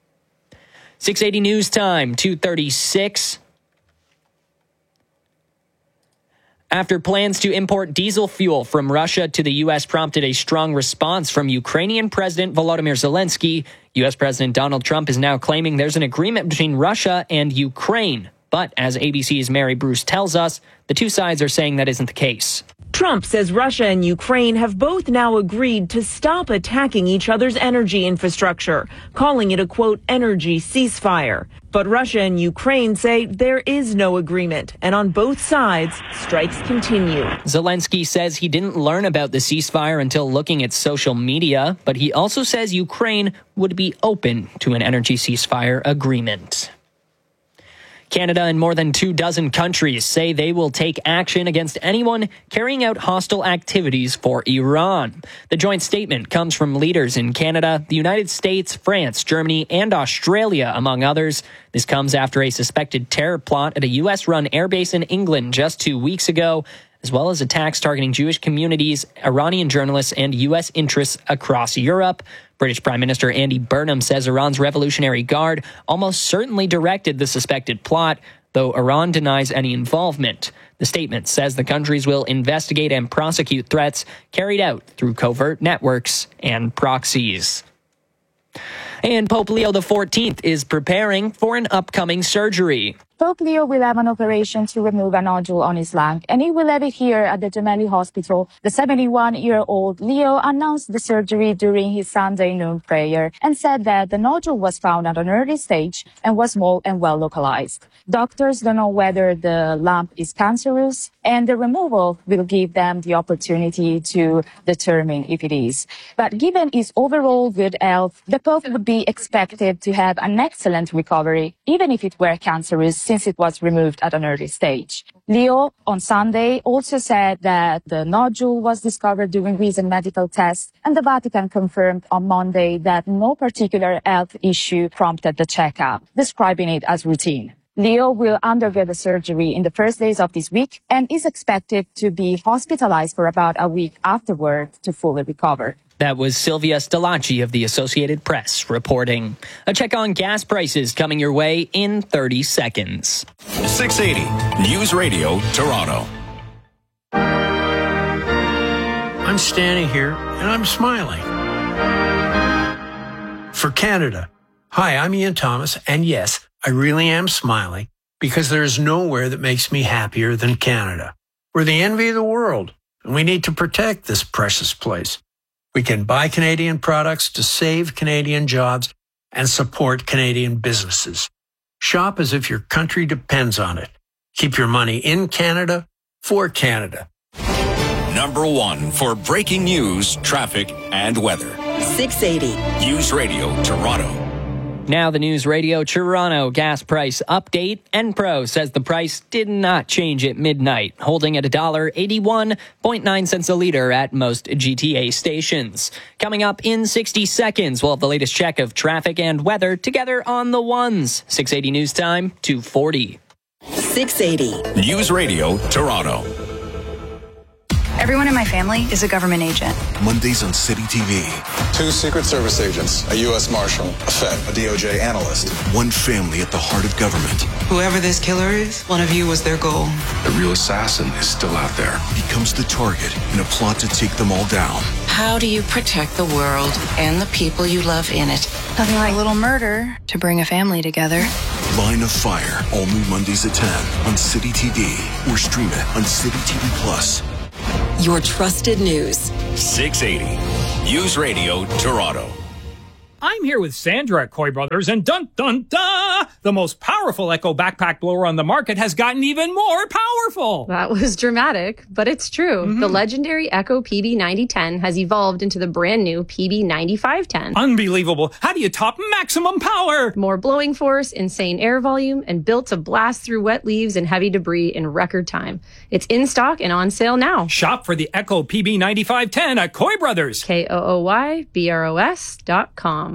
680 News Time, 2:36. After plans to import diesel fuel from Russia to the U.S. prompted a strong response from Ukrainian President Volodymyr Zelensky, U.S. President Donald Trump is now claiming there's an agreement between Russia and Ukraine. But as ABC's Mary Bruce tells us, the two sides are saying that isn't the case. Trump says Russia and Ukraine have both now agreed to stop attacking each other's energy infrastructure, calling it a, quote, energy ceasefire. But Russia and Ukraine say there is no agreement, and on both sides, strikes continue. Zelensky says he didn't learn about the ceasefire until looking at social media, but he also says Ukraine would be open to an energy ceasefire agreement. Canada and more than 24 countries say they will take action against anyone carrying out hostile activities for Iran. The joint statement comes from leaders in Canada, the United States, France, Germany, and Australia, among others. This comes after a suspected terror plot at a U.S.-run airbase in England just 2 weeks ago, as well as attacks targeting Jewish communities, Iranian journalists, and U.S. interests across Europe. British Prime Minister Andy Burnham says Iran's Revolutionary Guard almost certainly directed the suspected plot, though Iran denies any involvement. The statement says the countries will investigate and prosecute threats carried out through covert networks and proxies. And Pope Leo XIV is preparing for an upcoming surgery. Pope Leo will have an operation to remove a nodule on his lung, and he will have it here at the Gemelli Hospital. The 71-year-old Leo announced the surgery during his Sunday noon prayer and said that the nodule was found at an early stage and was small and well localized. Doctors don't know whether the lump is cancerous, and the removal will give them the opportunity to determine if it is. But given his overall good health, the Pope would be expected to have an excellent recovery, even if it were cancerous, since it was removed at an early stage. Leo, on Sunday, also said that the nodule was discovered during recent medical tests, and the Vatican confirmed on Monday that no particular health issue prompted the checkup, describing it as routine. Leo will undergo the surgery in the first days of this week and is expected to be hospitalized for about a week afterward to fully recover. That was Sylvia Stalaci of the Associated Press reporting. A check on gas prices coming your way in 30 seconds. 680 News Radio Toronto. I'm standing here and I'm smiling. For Canada, hi, I'm Ian Thomas, and yes, I really am smiling because there is nowhere that makes me happier than Canada. We're the envy of the world, and we need to protect this precious place. We can buy Canadian products to save Canadian jobs and support Canadian businesses. Shop as if your country depends on it. Keep your money in Canada for Canada. Number 1 for breaking news, traffic, and weather. 680. News Radio Toronto. Now the News Radio Toronto gas price update. Enpro says the price did not change at midnight, holding at $1.81.9 a liter at most GTA stations. Coming up in 60 seconds, we'll have the latest check of traffic and weather together on the ones. 680 News Time, 2:40. 680. News Radio Toronto. Everyone in my family is a government agent. Mondays on City TV. 2 Secret Service agents, a U.S. Marshal, a Fed, a DOJ analyst. One family at the heart of government. Whoever this killer is, one of you was their goal. The real assassin is still out there. Becomes the target in a plot to take them all down. How do you protect the world and the people you love in it? Nothing like a little murder to bring a family together. Line of Fire, all new Mondays at 10 on City TV or stream it on City TV Plus. Your trusted news. 680. News Radio Toronto. I'm here with Sandra at Coy Brothers, and dun dun da! The most powerful Echo backpack blower on the market has gotten even more powerful. That was dramatic, but it's true. Mm-hmm. The legendary Echo PB9010 has evolved into the brand new PB9510. Unbelievable. How do you top maximum power? More blowing force, insane air volume, and built to blast through wet leaves and heavy debris in record time. It's in stock and on sale now. Shop for the Echo PB9510 at Coy Brothers. KOOYBROS.com.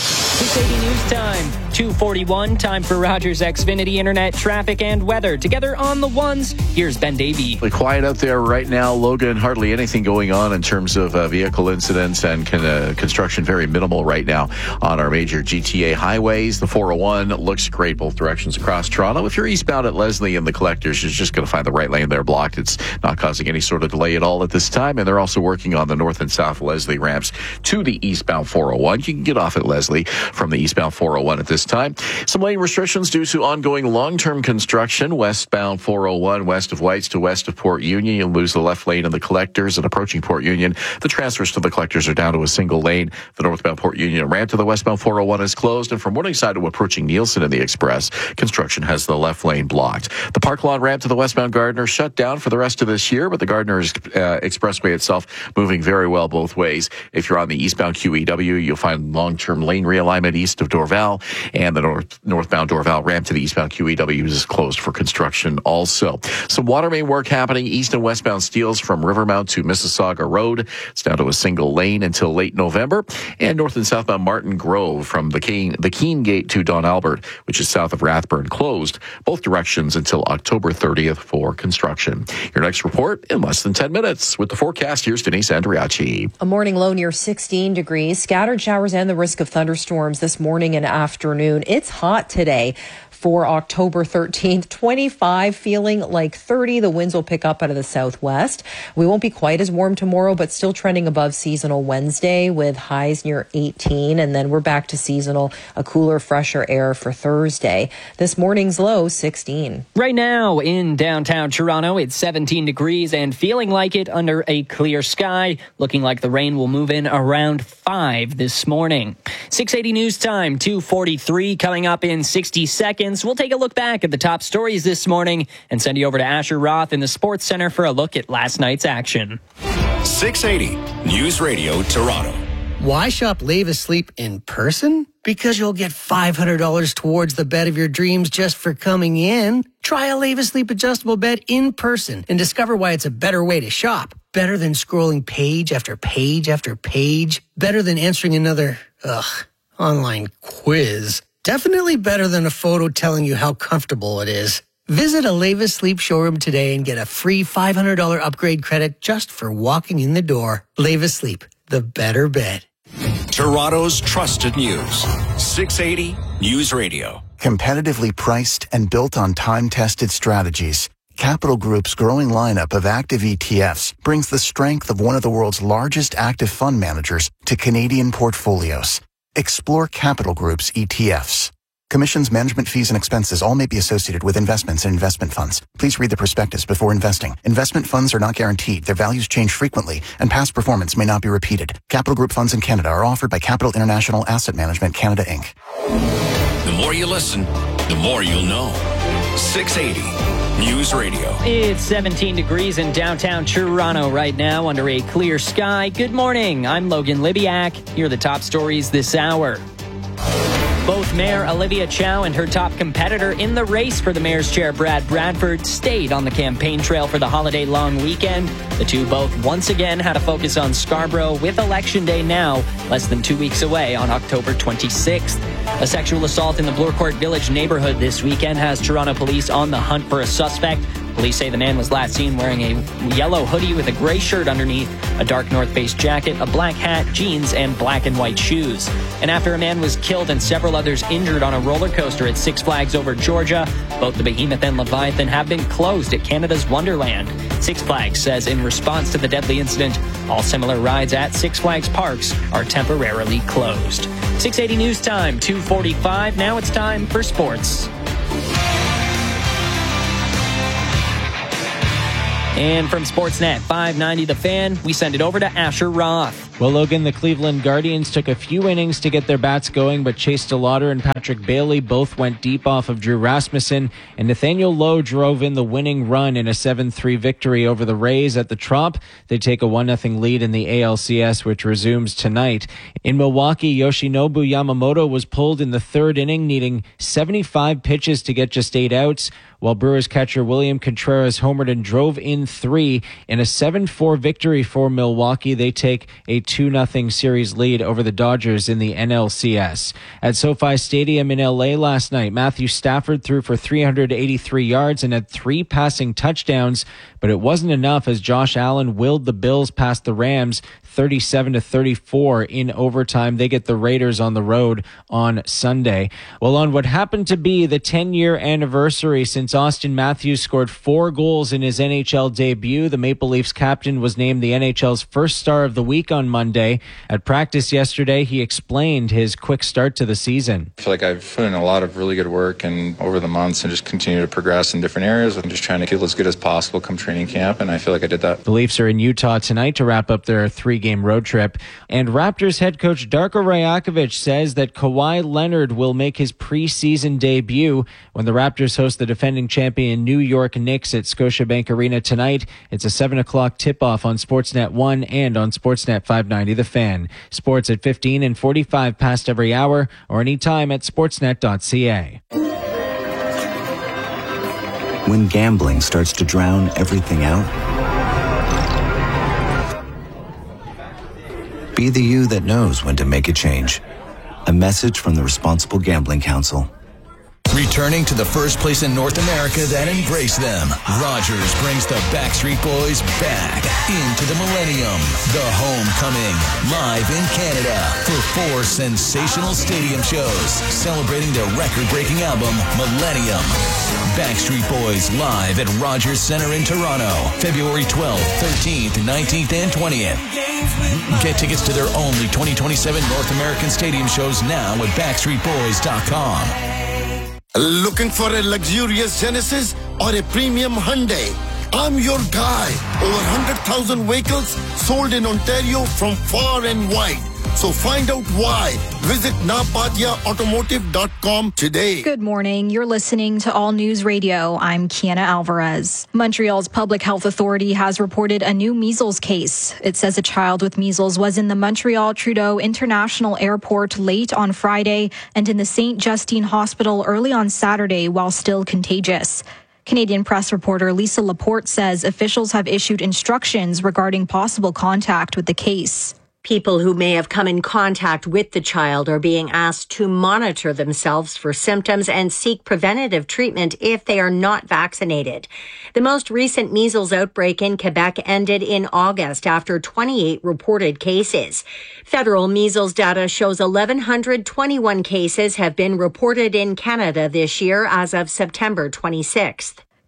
680 News Time, 2:41. Time for Rogers Xfinity Internet traffic and weather. Together on the ones, here's Ben Davey. Quiet out there right now, Logan. Hardly anything going on in terms of vehicle incidents and construction. Very minimal right now on our major GTA highways. The 401 looks great both directions across Toronto. If you're eastbound at Leslie and the Collectors, you're just going to find the right lane there blocked. It's not causing any sort of delay at all at this time. And they're also working on the north and south Leslie ramps to the eastbound 401. You can get off at Leslie from the eastbound 401 at this time. Some lane restrictions due to ongoing long-term construction. Westbound 401, west of Whites to west of Port Union. You'll lose the left lane in the Collectors, and approaching Port Union, the transfers to the Collectors are down to a single lane. The northbound Port Union ramp to the westbound 401 is closed, and from Morningside to approaching Nielsen in the Express, construction has the left lane blocked. The Park Lawn ramp to the westbound Gardner shut down for the rest of this year, but the Gardner Expressway itself moving very well both ways. If you're on the eastbound QEW, you'll find long-term lane realignment east of Dorval, and the northbound Dorval ramp to the eastbound QEW is closed for construction also. Some water main work happening east and westbound Steeles from Rivermount to Mississauga Road. It's down to a single lane until late November. And north and southbound Martin Grove from the Keene Gate to Don Albert, which is south of Rathburn, closed both directions until October 30th for construction. Your next report in less than 10 minutes. With the forecast, here's Denise Andriachi. A morning low near 16 degrees, scattered showers and the risk of thunderstorms this morning and afternoon. It's hot today for October 13th. 25, feeling like 30. The winds will pick up out of the southwest. We won't be quite as warm tomorrow, but still trending above seasonal Wednesday with highs near 18. And then we're back to seasonal, a cooler, fresher air for Thursday. This morning's low, 16. Right now in downtown Toronto, it's 17 degrees and feeling like it under a clear sky. Looking like the rain will move in around 5 this morning. 680 News Time, 2:43 coming up in 60 seconds. We'll take a look back at the top stories this morning and send you over to Asher Roth in the Sports Center for a look at last night's action. 680 News Radio Toronto. Why shop Lavis Sleep in person? Because you'll get $500 towards the bed of your dreams just for coming in. Try a Lavis Sleep adjustable bed in person and discover why it's a better way to shop. Better than scrolling page after page after page. Better than answering another, online quiz. Definitely better than a photo telling you how comfortable it is. Visit a Lavis Sleep showroom today and get a free $500 upgrade credit just for walking in the door. Lavis Sleep, the better bed. Toronto's trusted news. 680 News Radio. Competitively priced and built on time-tested strategies, Capital Group's growing lineup of active ETFs brings the strength of one of the world's largest active fund managers to Canadian portfolios. Explore Capital Group's ETFs. Commissions, management fees, and expenses all may be associated with investments in investment funds. Please read the prospectus before investing. Investment funds are not guaranteed. Their values change frequently, and past performance may not be repeated. Capital Group funds in Canada are offered by Capital International Asset Management Canada, Inc. The more you listen, the more you'll know. 680 News Radio. It's 17 degrees in downtown Toronto right now under a clear sky. Good morning. I'm Logan Libiak. Here are the top stories this hour. Both Mayor Olivia Chow and her top competitor in the race for the mayor's chair, Brad Bradford, stayed on the campaign trail for the holiday long weekend. The two both once again had a focus on Scarborough, with Election Day now less than 2 weeks away on October 26th. A sexual assault in the Bloorcourt Village neighborhood this weekend has Toronto police on the hunt for a suspect. Police say the man was last seen wearing a yellow hoodie with a gray shirt underneath, a dark North Face jacket, a black hat, jeans, and black and white shoes. And after a man was killed and several others injured on a roller coaster at Six Flags over Georgia, both the Behemoth and Leviathan have been closed at Canada's Wonderland. Six Flags says in response to the deadly incident, all similar rides at Six Flags parks are temporarily closed. 680 News Time, 2:45. Now it's time for sports. And from Sportsnet 590 The Fan, we send it over to Asher Roth. Well, Logan, the Cleveland Guardians took a few innings to get their bats going, but Chase DeLauder and Patrick Bailey both went deep off of Drew Rasmussen, and Nathaniel Lowe drove in the winning run in a 7-3 victory over the Rays at the Trop. They take a 1-0 lead in the ALCS, which resumes tonight. In Milwaukee, Yoshinobu Yamamoto was pulled in the third inning, needing 75 pitches to get just 8 outs, while Brewers catcher William Contreras homered and drove in 3. In a 7-4 victory for Milwaukee, they take a 2-0 series lead over the Dodgers in the NLCS. At SoFi Stadium in LA last night, Matthew Stafford threw for 383 yards and had 3 passing touchdowns, but it wasn't enough as Josh Allen willed the Bills past the Rams 37-34 in overtime. They get the Raiders on the road on Sunday. Well, on what happened to be the 10-year anniversary since Austin Matthews scored 4 goals in his NHL debut, the Maple Leafs captain was named the NHL's first star of the week on Monday. At practice yesterday, he explained his quick start to the season. I feel like I've put in a lot of really good work and over the months and just continue to progress in different areas. I'm just trying to feel as good as possible come training camp, and I feel like I did that. The Leafs are in Utah tonight to wrap up their 3-game road trip. And Raptors head coach Darko Rajakovic says that Kawhi Leonard will make his preseason debut when the Raptors host the defending champion New York Knicks at Scotiabank Arena tonight. It's a 7 o'clock tip-off on Sportsnet 1 and on Sportsnet 590 The Fan. Sports at 15 and 45 past every hour or anytime at sportsnet.ca. When gambling starts to drown everything out, be the you that knows when to make a change. A message from the Responsible Gambling Council. Returning to the first place in North America that embraced them, Rogers brings the Backstreet Boys back into the Millennium. The Homecoming, live in Canada for 4 sensational stadium shows celebrating their record-breaking album, Millennium. Backstreet Boys live at Rogers Centre in Toronto, February 12th, 13th, 19th, and 20th. Get tickets to their only 2027 North American stadium shows now at backstreetboys.com. Looking for a luxurious Genesis or a premium Hyundai? I'm your guy. Over 100,000 vehicles sold in Ontario from far and wide. So find out why. Visit napadiaautomotive.com today. Good morning. You're listening to All News Radio. I'm Kiana Alvarez. Montreal's Public Health Authority has reported a new measles case. It says a child with measles was in the Montreal Trudeau International Airport late on Friday and in the St. Justine Hospital early on Saturday while still contagious. Canadian press reporter Lisa Laporte says officials have issued instructions regarding possible contact with the case. People who may have come in contact with the child are being asked to monitor themselves for symptoms and seek preventative treatment if they are not vaccinated. The most recent measles outbreak in Quebec ended in August after 28 reported cases. Federal measles data shows 1,121 cases have been reported in Canada this year as of September 26th.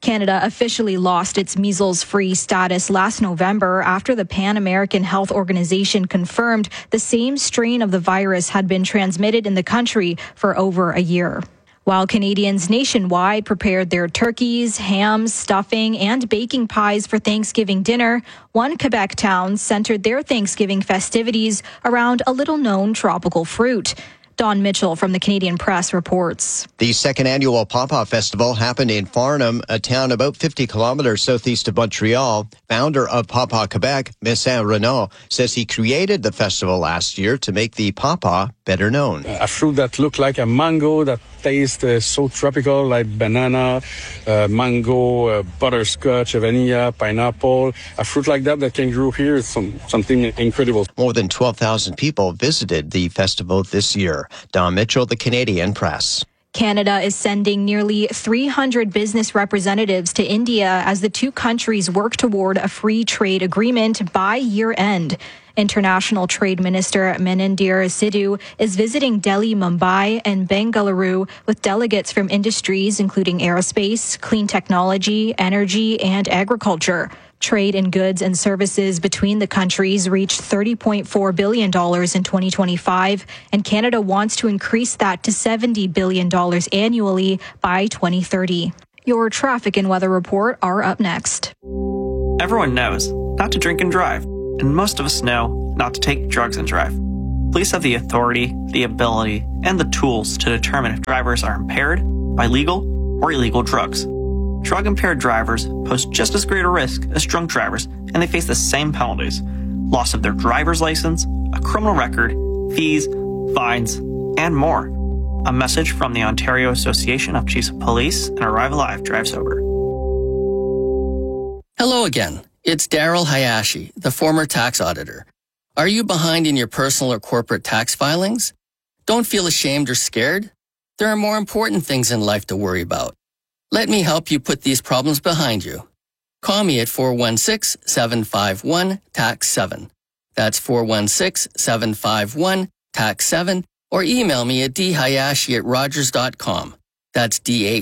Canada officially lost its measles-free status last November after the Pan American Health Organization confirmed the same strain of the virus had been transmitted in the country for over a year. While Canadians nationwide prepared their turkeys, hams, stuffing, and baking pies for Thanksgiving dinner, one Quebec town centered their Thanksgiving festivities around a little-known tropical fruit. Don Mitchell from the Canadian Press reports. The second annual Pawpaw Festival happened in Farnham, a town about 50 kilometers southeast of Montreal. Founder of Pawpaw Quebec, Messin Renaud, says he created the festival last year to make the pawpaw better known. A fruit that looks like a mango, that tastes so tropical, like banana, mango, butterscotch, vanilla, pineapple. A fruit like that can grow here is something incredible. More than 12,000 people visited the festival this year. Don Mitchell, the Canadian Press. Canada is sending nearly 300 business representatives to India as the two countries work toward a free trade agreement by year end. International Trade Minister Menindir Sidhu is visiting Delhi, Mumbai, and Bengaluru with delegates from industries including aerospace, clean technology, energy, and agriculture. Trade in goods and services between the countries reached $30.4 billion in 2025, and Canada wants to increase that to $70 billion annually by 2030. Your traffic and weather report are up next. Everyone knows not to drink and drive, and most of us know not to take drugs and drive. Police have the authority, the ability, and the tools to determine if drivers are impaired by legal or illegal drugs. Drug-impaired drivers pose just as great a risk as drunk drivers, and they face the same penalties: loss of their driver's license, a criminal record, fees, fines, and more. A message from the Ontario Association of Chiefs of Police and Arrive Alive Drive Sober. Hello again. It's Daryl Hayashi, the former tax auditor. Are you behind in your personal or corporate tax filings? Don't feel ashamed or scared. There are more important things in life to worry about. Let me help you put these problems behind you. Call me at 416-751-TAX-7. That's 416-751-TAX-7, or email me at dhayashi@rogers.com. That's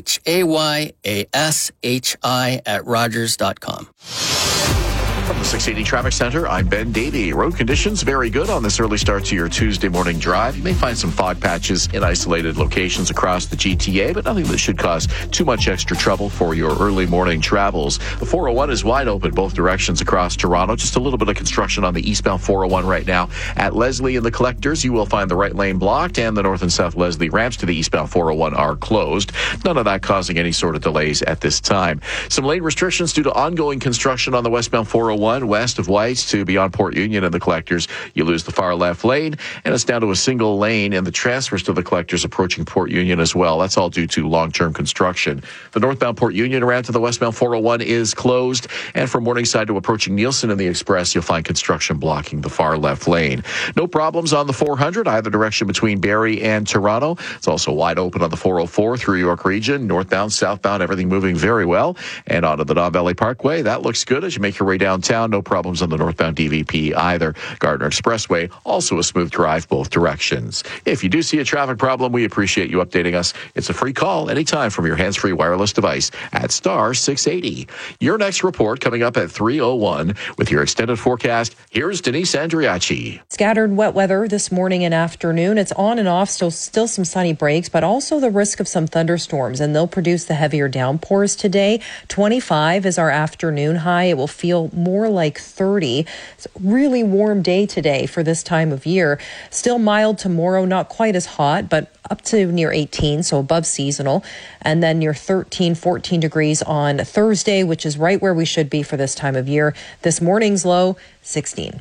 DHAYASHI@rogers.com. From the 680 Traffic Center, I'm Ben Davey. Road conditions very good on this early start to your Tuesday morning drive. You may find some fog patches in isolated locations across the GTA, but nothing that should cause too much extra trouble for your early morning travels. The 401 is wide open both directions across Toronto. Just a little bit of construction on the eastbound 401 right now. At Leslie and the Collectors, you will find the right lane blocked, and the north and south Leslie ramps to the eastbound 401 are closed. None of that causing any sort of delays at this time. Some lane restrictions due to ongoing construction on the westbound 401 west of White's to beyond Port Union and the Collectors. You lose the far left lane, and it's down to a single lane, and the transfers to the Collectors approaching Port Union as well. That's all due to long-term construction. The northbound Port Union ramp to the westbound 401 is closed, and from Morningside to approaching Nielsen and the Express, you'll find construction blocking the far left lane. No problems on the 400 either direction between Barrie and Toronto. It's also wide open on the 404 through York Region, northbound, southbound, everything moving very well. And onto the Don Valley Parkway, that looks good as you make your way downtown. No problems on the northbound DVP either. Gardner Expressway, also a smooth drive both directions. If you do see a traffic problem, we appreciate you updating us. It's a free call anytime from your hands-free wireless device at star 680. Your next report coming up at 3:01 with your extended forecast. Here's Denise Andriachi. Scattered wet weather this morning and afternoon. It's on and off, still some sunny breaks, but also the risk of some thunderstorms, and they'll produce the heavier downpours today. 25 is our afternoon high. It will feel more like 30. It's a really warm day today for this time of year. Still mild tomorrow, not quite as hot, but up to near 18, so above seasonal. And then near 13, 14 degrees on Thursday, which is right where we should be for this time of year. This morning's low, 16.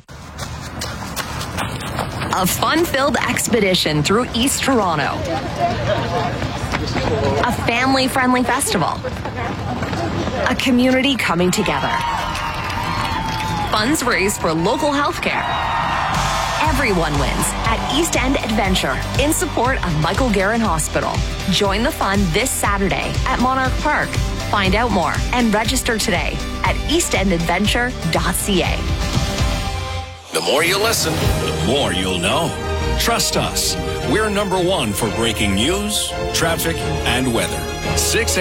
A fun-filled expedition through East Toronto. A family-friendly festival. A community coming together. Funds raised for local healthcare. Everyone wins at East End Adventure in support of Michael Garron Hospital. Join the fun this Saturday at Monarch Park. Find out more and register today at eastendadventure.ca. The more you listen, the more you'll know. Trust us. We're #1 for breaking news, traffic, and weather. 680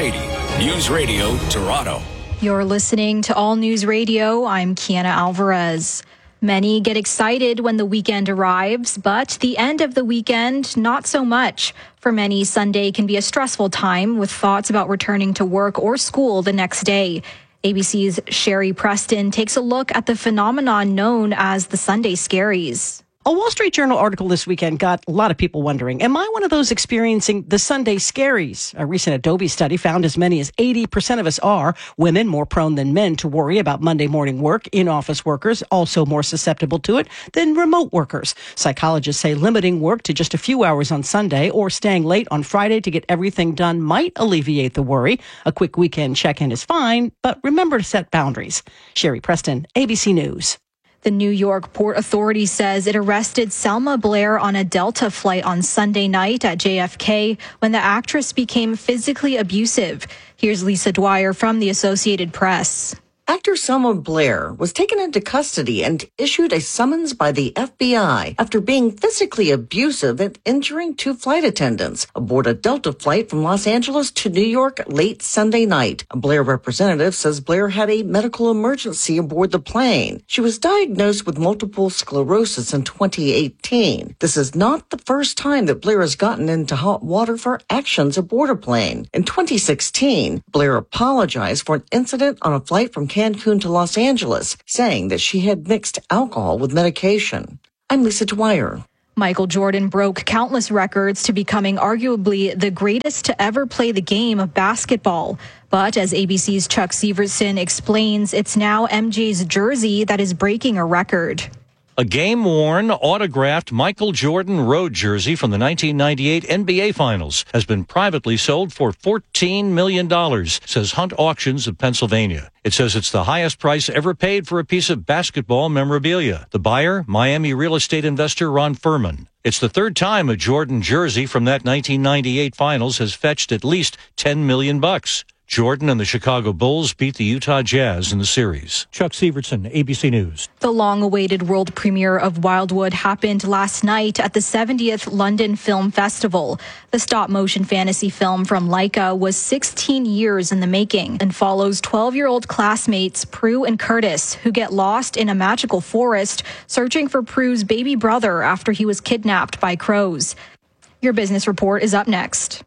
News Radio Toronto. You're listening to All News Radio. I'm Kiana Alvarez. Many get excited when the weekend arrives, but the end of the weekend, not so much. For many, Sunday can be a stressful time with thoughts about returning to work or school the next day. ABC's Sherry Preston takes a look at the phenomenon known as the Sunday Scaries. A Wall Street Journal article this weekend got a lot of people wondering, am I one of those experiencing the Sunday scaries? A recent Adobe study found as many as 80% of us are, women more prone than men to worry about Monday morning work, in-office workers also more susceptible to it than remote workers. Psychologists say limiting work to just a few hours on Sunday or staying late on Friday to get everything done might alleviate the worry. A quick weekend check-in is fine, but remember to set boundaries. Sherry Preston, ABC News. The New York Port Authority says it arrested Selma Blair on a Delta flight on Sunday night at JFK when the actress became physically abusive. Here's Lisa Dwyer from the Associated Press. Actor Selma Blair was taken into custody and issued a summons by the FBI after being physically abusive and injuring two flight attendants aboard a Delta flight from Los Angeles to New York late Sunday night. A Blair representative says Blair had a medical emergency aboard the plane. She was diagnosed with multiple sclerosis in 2018. This is not the first time that Blair has gotten into hot water for actions aboard a plane. In 2016, Blair apologized for an incident on a flight from Cancun to Los Angeles, saying that she had mixed alcohol with medication. I'm Lisa Dwyer. Michael Jordan broke countless records to becoming arguably the greatest to ever play the game of basketball. But as ABC's Chuck Severson explains, it's now MJ's jersey that is breaking a record. A game-worn, autographed Michael Jordan road jersey from the 1998 NBA Finals has been privately sold for $14 million, says Hunt Auctions of Pennsylvania. It says it's the highest price ever paid for a piece of basketball memorabilia. The buyer, Miami real estate investor Ron Furman. It's the third time a Jordan jersey from that 1998 Finals has fetched at least $10 million. Jordan and the Chicago Bulls beat the Utah Jazz in the series. Chuck Severson, ABC News. The long-awaited world premiere of Wildwood happened last night at the 70th London Film Festival. The stop-motion fantasy film from Laika was 16 years in the making and follows 12-year-old classmates Prue and Curtis, who get lost in a magical forest searching for Prue's baby brother after he was kidnapped by crows. Your business report is up next.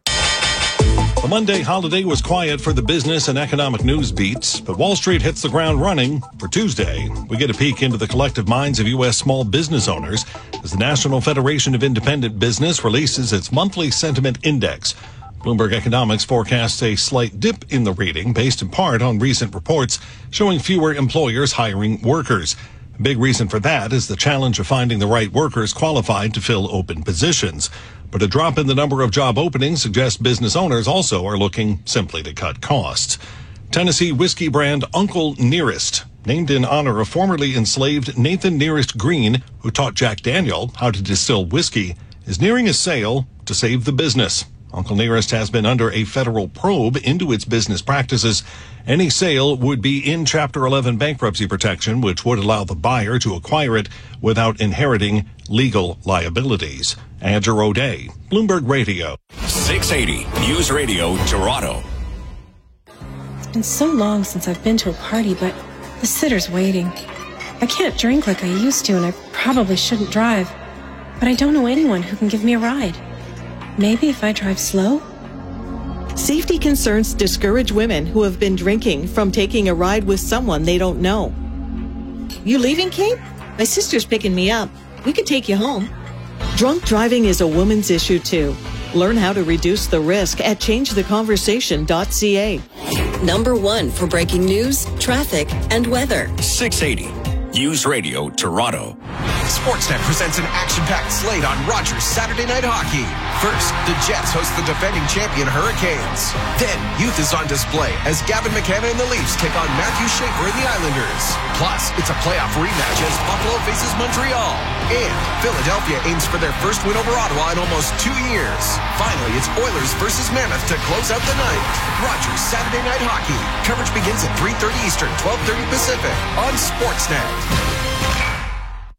The Monday holiday was quiet for the business and economic news beats, but Wall Street hits the ground running. For Tuesday, we get a peek into the collective minds of U.S. small business owners as the National Federation of Independent Business releases its monthly sentiment index. Bloomberg Economics forecasts a slight dip in the reading based in part on recent reports showing fewer employers hiring workers. A big reason for that is the challenge of finding the right workers qualified to fill open positions. But a drop in the number of job openings suggests business owners also are looking simply to cut costs. Tennessee whiskey brand Uncle Nearest, named in honor of formerly enslaved Nathan Nearest Green, who taught Jack Daniel how to distill whiskey, is nearing a sale to save the business. Uncle Nearest has been under a federal probe into its business practices. Any sale would be in Chapter 11 bankruptcy protection, which would allow the buyer to acquire it without inheriting legal liabilities. Andrew O'Day, Bloomberg Radio. 680 News Radio Toronto. It's been so long since I've been to a party, but the sitter's waiting. I can't drink like I used to, and I probably shouldn't drive. But I don't know anyone who can give me a ride. Maybe if I drive slow? Safety concerns discourage women who have been drinking from taking a ride with someone they don't know. You leaving, Kate? My sister's picking me up. We could take you home. Drunk driving is a woman's issue, too. Learn how to reduce the risk at changetheconversation.ca. Number 1 for breaking news, traffic, and weather. 680 News Radio Toronto. Sportsnet presents an action-packed slate on Rogers Saturday Night Hockey. First, the Jets host the defending champion Hurricanes. Then, youth is on display as Gavin McKenna and the Leafs take on Matthew Schaefer and the Islanders. Plus, it's a playoff rematch as Buffalo faces Montreal. And Philadelphia aims for their first win over Ottawa in almost 2 years. Finally, it's Oilers versus Mammoth to close out the night. Rogers Saturday Night Hockey. Coverage begins at 3:30 Eastern, 12:30 Pacific on Sportsnet.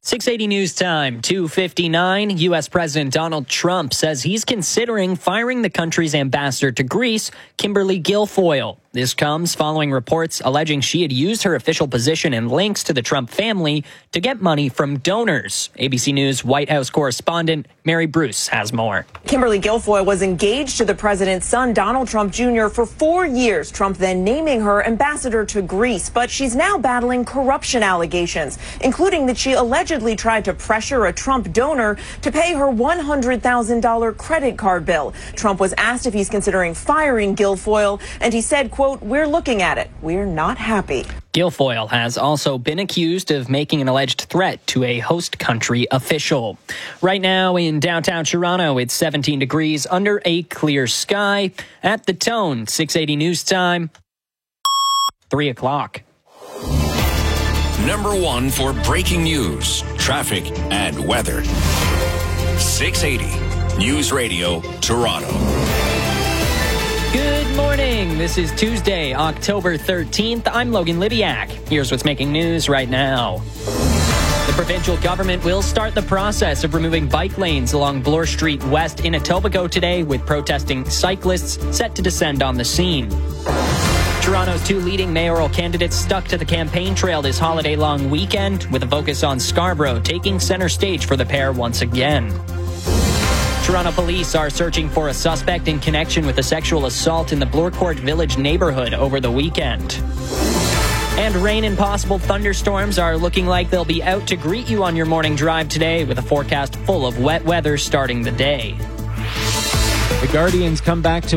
680 News Time, 2:59. U.S. President Donald Trump says he's considering firing the country's ambassador to Greece, Kimberly Guilfoyle. This comes following reports alleging she had used her official position and links to the Trump family to get money from donors. ABC News White House correspondent Mary Bruce has more. Kimberly Guilfoyle was engaged to the president's son, Donald Trump Jr., for 4 years, Trump then naming her ambassador to Greece. But she's now battling corruption allegations, including that she allegedly tried to pressure a Trump donor to pay her $100,000 credit card bill. Trump was asked if he's considering firing Guilfoyle, and he said, quote, "We're looking at it. We're not happy." Guilfoyle has also been accused of making an alleged threat to a host country official. Right now in downtown Toronto, it's 17 degrees under a clear sky. At the Tone, 680 News Time, 3 o'clock. Number 1 for breaking news, traffic, and weather. 680 News Radio, Toronto. Good morning. This is Tuesday, October 13th. I'm Logan Lidiak. Here's what's making news right now. The provincial government will start the process of removing bike lanes along Bloor Street West in Etobicoke today, with protesting cyclists set to descend on the scene. Toronto's 2 leading mayoral candidates stuck to the campaign trail this holiday-long weekend, with a focus on Scarborough taking center stage for the pair once again. Toronto police are searching for a suspect in connection with a sexual assault in the Bloorcourt Village neighborhood over the weekend. And rain and possible thunderstorms are looking like they'll be out to greet you on your morning drive today, with a forecast full of wet weather starting the day. The Guardians come back to